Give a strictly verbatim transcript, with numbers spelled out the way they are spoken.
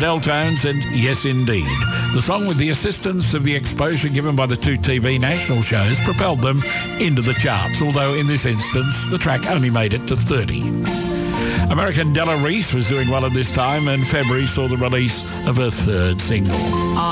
Deltones and Yes Indeed. The song, with the assistance of the exposure given by the two T V national shows, propelled them into the charts, although in this instance the track only made it to thirty. American Della Reese was doing well at this time, and February saw the release of her third single.